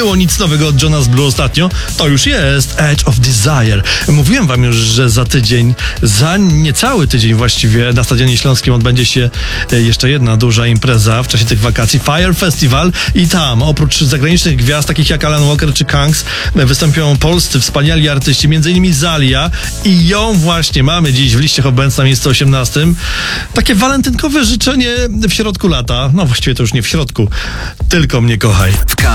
było nic nowego od Jonas Blue ostatnio, to już jest Edge of Desire. Mówiłem wam już, że za tydzień, za niecały tydzień właściwie, na Stadionie Śląskim odbędzie się jeszcze jedna duża impreza w czasie tych wakacji, Fire Festival, i tam oprócz zagranicznych gwiazd takich jak Alan Walker czy Kangs wystąpią polscy wspaniali artyści, m.in. Zalia, i ją właśnie mamy dziś w liście Hobbenc na miejscu 18. Takie walentynkowe życzenie w środku lata, no właściwie to już nie w środku, tylko mnie kochaj.